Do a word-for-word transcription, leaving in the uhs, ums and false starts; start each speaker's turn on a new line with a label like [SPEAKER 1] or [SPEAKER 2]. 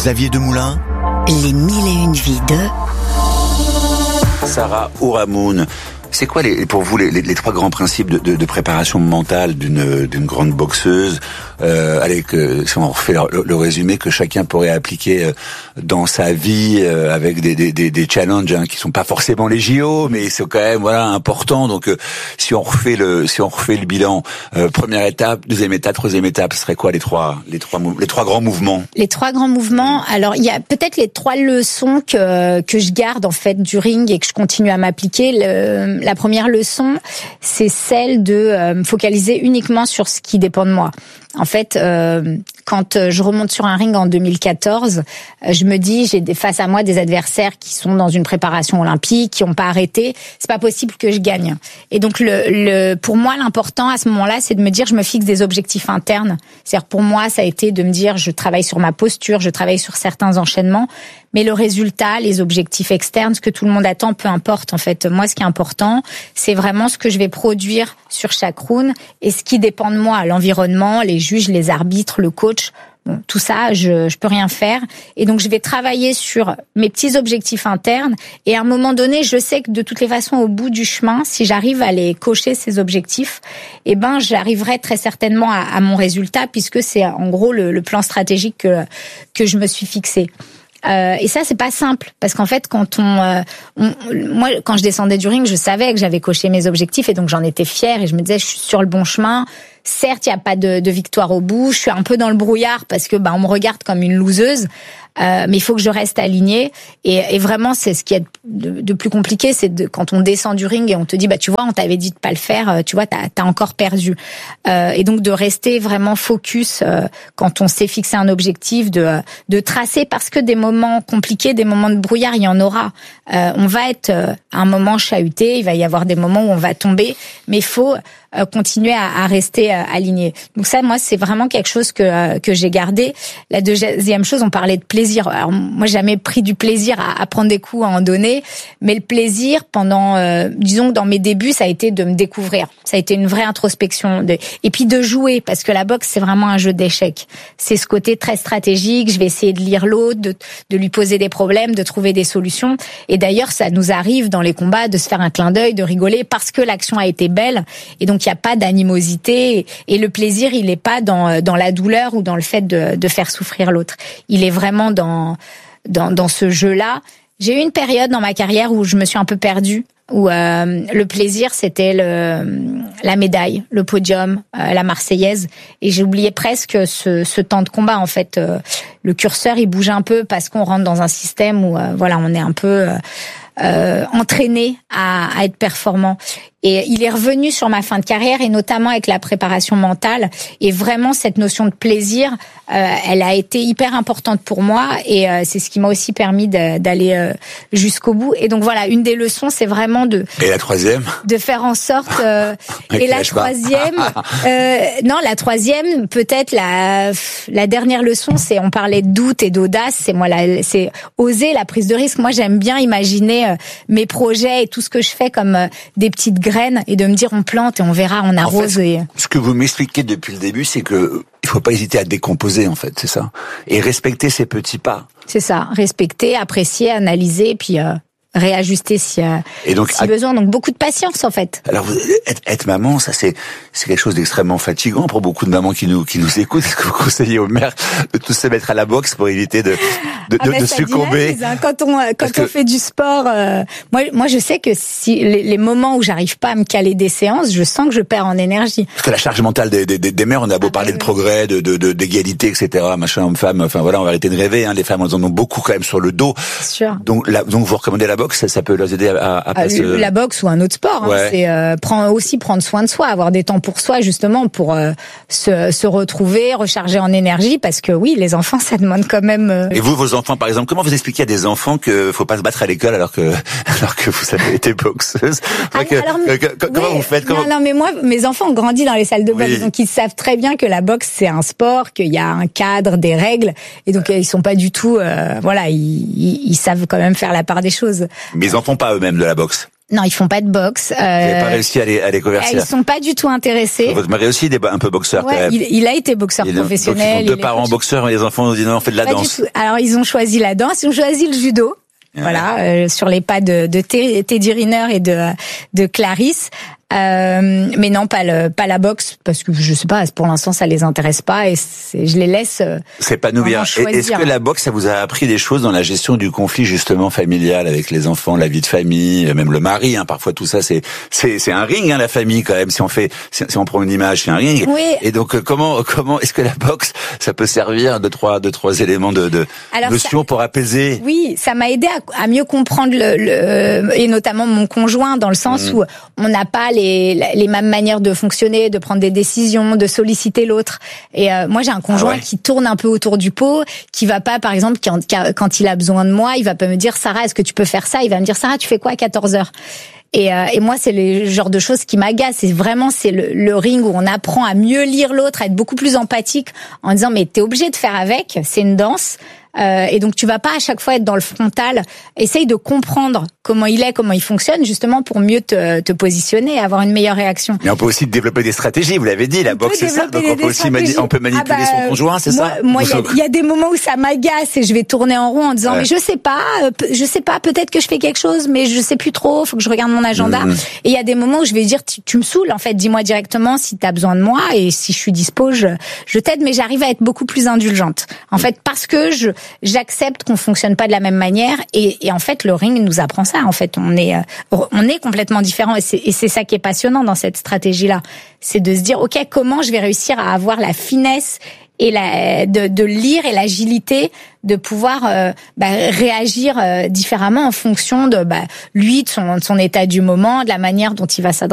[SPEAKER 1] Xavier Demoulin.
[SPEAKER 2] Les mille et une vies de...
[SPEAKER 3] Sarah Ourahmoune. C'est quoi les, pour vous les, les, les trois grands principes de, de, de préparation mentale d'une, d'une grande boxeuse euh, allez, que, si on refait le, le résumé, que chacun pourrait appliquer euh, dans sa vie euh, avec des, des, des, des challenges hein, qui sont pas forcément les J O, mais c'est quand même voilà important. Donc euh, si on refait le si on refait le bilan, euh, première étape, deuxième étape, troisième étape, ce serait quoi les trois les trois les trois grands mouvements?
[SPEAKER 4] Les trois grands mouvements. Alors il y a peut-être les trois leçons que que je garde en fait du ring et que je continue à m'appliquer. Le, la première leçon, c'est celle de euh, me focaliser uniquement sur ce qui dépend de moi. En fait, euh, quand je remonte sur un ring en deux mille quatorze, je me dis, j'ai des, face à moi des adversaires qui sont dans une préparation olympique, qui n'ont pas arrêté. C'est pas possible que je gagne. Et donc, le, le, pour moi, l'important à ce moment-là, c'est de me dire, je me fixe des objectifs internes. C'est-à-dire, pour moi, ça a été de me dire, je travaille sur ma posture, je travaille sur certains enchaînements. Mais le résultat, les objectifs externes, ce que tout le monde attend, peu importe. En fait, moi, ce qui est important, c'est vraiment ce que je vais produire sur chaque round et ce qui dépend de moi, l'environnement, les juges, les arbitres, le coach. Bon, tout ça, je je peux rien faire. Et donc, je vais travailler sur mes petits objectifs internes. Et à un moment donné, je sais que de toutes les façons, au bout du chemin, si j'arrive à les cocher, ces objectifs, eh ben, j'arriverai très certainement à, à mon résultat, puisque c'est en gros le, le plan stratégique que que je me suis fixé. Euh, et ça, c'est pas simple, parce qu'en fait, quand on, euh, on, moi, quand je descendais du ring, je savais que j'avais coché mes objectifs, et donc j'en étais fière, et je me disais, je suis sur le bon chemin. Certes, il y a pas de, de victoire au bout. Je suis un peu dans le brouillard parce que bah on me regarde comme une loseuse, euh, mais il faut que je reste alignée. Et, et vraiment, c'est ce qui est de, de plus compliqué, c'est de, quand on descend du ring et on te dit bah tu vois, on t'avait dit de pas le faire, tu vois, t'as, t'as encore perdu. Euh, et donc de rester vraiment focus euh, quand on s'est fixé un objectif, de de tracer, parce que des moments compliqués, des moments de brouillard, il y en aura. Euh, on va être euh, à un moment chahuté, il va y avoir des moments où on va tomber, mais il faut euh, continuer à, à rester euh, aligné. Donc ça, moi, c'est vraiment quelque chose que euh, que j'ai gardé. La deuxième chose, on parlait de plaisir. Alors moi, j'ai jamais pris du plaisir à, à prendre des coups, à en donner, mais le plaisir pendant, euh, disons, dans mes débuts, ça a été de me découvrir. Ça a été une vraie introspection, de... et puis de jouer, parce que la boxe, c'est vraiment un jeu d'échecs. C'est ce côté très stratégique. Je vais essayer de lire l'autre, de, de lui poser des problèmes, de trouver des solutions. Et d'ailleurs, ça nous arrive dans les combats de se faire un clin d'œil, de rigoler, parce que l'action a été belle. Et donc, il n'y a pas d'animosité. Et le plaisir, il n'est pas dans, dans la douleur ou dans le fait de, de faire souffrir l'autre. Il est vraiment dans, dans, dans ce jeu-là. J'ai eu une période dans ma carrière où je me suis un peu perdue, où euh, le plaisir, c'était le, la médaille, le podium, euh, la Marseillaise. Et j'ai oublié presque ce, ce temps de combat. En fait, euh, le curseur, il bouge un peu parce qu'on rentre dans un système où euh, voilà, on est un peu... Euh, Euh, entraîné à, à être performant. Et il est revenu sur ma fin de carrière, et notamment avec la préparation mentale. Et vraiment, cette notion de plaisir, euh, elle a été hyper importante pour moi, et euh, c'est ce qui m'a aussi permis de, d'aller euh, jusqu'au bout. Et donc voilà, une des leçons, c'est vraiment de...
[SPEAKER 3] Et la troisième
[SPEAKER 4] De faire en sorte... Euh, et la troisième... euh, non, la troisième, peut-être la, la dernière leçon, c'est, on parlait de doute et d'audace, c'est moi, la, c'est oser la prise de risque. Moi, j'aime bien imaginer mes projets et tout ce que je fais comme des petites graines, et de me dire on plante et on verra, on arrose.
[SPEAKER 3] En fait,
[SPEAKER 4] et...
[SPEAKER 3] Ce que vous m'expliquez depuis le début, c'est que il faut pas hésiter à décomposer, en fait, c'est ça. Et respecter ses petits pas.
[SPEAKER 4] C'est ça, respecter, apprécier, analyser, puis euh, réajuster si, euh, et donc, si à... besoin. Donc beaucoup de patience, en fait.
[SPEAKER 3] Alors vous, être, être maman, ça c'est c'est quelque chose d'extrêmement fatigant pour beaucoup de mamans qui nous qui nous écoutent. Est-ce que vous conseillez aux mères de tous se mettre à la boxe pour éviter de de,
[SPEAKER 4] ah
[SPEAKER 3] de,
[SPEAKER 4] ben,
[SPEAKER 3] de succomber
[SPEAKER 4] dynamise, hein. Quand on quand que... on fait du sport, euh, moi moi je sais que si les, les moments où j'arrive pas à me caler des séances, je sens que je perds en énergie.
[SPEAKER 3] Parce que la charge mentale des des, des mères, on a beau ah parler ben, de oui. progrès, de de de d'égalité, et cetera. Machin homme-femme. Enfin voilà, on va arrêter de rêver. Hein. Les femmes, elles en ont beaucoup quand même sur le dos.
[SPEAKER 4] C'est sûr.
[SPEAKER 3] Donc la, donc vous recommandez la boxe, ça, ça peut leur aider à, à passer.
[SPEAKER 4] Euh, la boxe ou un autre sport, hein, ouais. c'est euh, prendre aussi prendre soin de soi, avoir des temps pour soi justement pour euh, se se retrouver, recharger en énergie, parce que oui, les enfants, ça demande quand même. Euh...
[SPEAKER 3] Et vous, vos enfants, par exemple, comment vous expliquez à des enfants que faut pas se battre à l'école alors que alors que vous avez été boxeuse?
[SPEAKER 4] Ah,
[SPEAKER 3] que,
[SPEAKER 4] alors,
[SPEAKER 3] que, que,
[SPEAKER 4] oui,
[SPEAKER 3] comment vous faites comment...
[SPEAKER 4] Non, non, mais moi, mes enfants ont grandi dans les salles de boxe, oui. donc ils savent très bien que la boxe c'est un sport, qu'il y a un cadre, des règles, et donc ils sont pas du tout, euh, voilà, ils, ils, ils savent quand même faire la part des choses.
[SPEAKER 3] Mais ils en font pas eux-mêmes de la boxe.
[SPEAKER 4] Non, ils font pas de boxe. Euh,
[SPEAKER 3] Vous n'avez pas réussi à les, à les convertir.
[SPEAKER 4] Ils sont pas du tout intéressés.
[SPEAKER 3] Votre mari aussi est un peu boxeur
[SPEAKER 4] ouais,
[SPEAKER 3] quand même.
[SPEAKER 4] Il, il a été boxeur
[SPEAKER 3] il
[SPEAKER 4] professionnel.
[SPEAKER 3] Donc ils ont deux parents coach. boxeurs et les enfants nous disent non, on fait de la
[SPEAKER 4] pas
[SPEAKER 3] danse.
[SPEAKER 4] Alors ils ont choisi la danse, ils ont choisi le judo. Ouais. Voilà, euh, sur les pas de, de Teddy Riner et de, de Clarisse. Euh, mais non, pas le, pas la boxe, parce que je sais pas, pour l'instant ça les intéresse pas et c'est, je les laisse. Euh,
[SPEAKER 3] c'est pas nous bien. Est-ce que la boxe, ça vous a appris des choses dans la gestion du conflit justement familial avec les enfants, la vie de famille, même le mari, hein, parfois tout ça, c'est, c'est, c'est un ring, hein, la famille quand même. Si on fait, si, si on prend une image, c'est un ring.
[SPEAKER 4] Oui.
[SPEAKER 3] Et donc comment, comment est-ce que la boxe, ça peut servir de trois, de trois éléments de, de notion pour apaiser?
[SPEAKER 4] Oui, ça m'a aidé à, à mieux comprendre le, le, et notamment mon conjoint dans le sens mmh. où on n'a pas les Les, les mêmes manières de fonctionner, de prendre des décisions, de solliciter l'autre. Et euh, moi, j'ai un conjoint ah ouais. qui tourne un peu autour du pot, qui va pas, par exemple, quand, quand il a besoin de moi, il va pas me dire « Sarah, est-ce que tu peux faire ça ?» Il va me dire « Sarah, tu fais quoi à quatorze heures ?» Et, euh, et moi, c'est le genre de choses qui m'agacent. C'est vraiment, c'est le, le ring où on apprend à mieux lire l'autre, à être beaucoup plus empathique en disant « Mais t'es obligé de faire avec, c'est une danse. » Euh, et donc tu vas pas à chaque fois être dans le frontal. Essaye de comprendre comment il est, comment il fonctionne, justement pour mieux te, te positionner et avoir une meilleure réaction.
[SPEAKER 3] Mais on peut aussi développer des stratégies. Vous l'avez dit, la boxe c'est ça. Donc on peut aussi mani- on peut manipuler ah bah, son conjoint, c'est
[SPEAKER 4] moi,
[SPEAKER 3] ça.
[SPEAKER 4] Moi, il y, y a des moments où ça m'agace et je vais tourner en rond en disant ouais. mais je sais pas, je sais pas, peut-être que je fais quelque chose, mais je sais plus trop. Faut que je regarde mon agenda. Mmh. Et il y a des moments où je vais dire tu, tu me saoules. En fait, dis-moi directement si t'as besoin de moi et si je suis dispo, je, je t'aide. Mais j'arrive à être beaucoup plus indulgente. En mmh. fait, parce que je j'accepte qu'on fonctionne pas de la même manière et, et en fait le ring nous apprend ça. En fait, on est on est complètement différents et c'est, et c'est ça qui est passionnant dans cette stratégie-là, c'est de se dire ok, comment je vais réussir à avoir la finesse et la de, de lire et l'agilité de pouvoir euh, bah, réagir euh, différemment en fonction de bah, lui, de son, de son état du moment, de la manière dont il va s'adresser.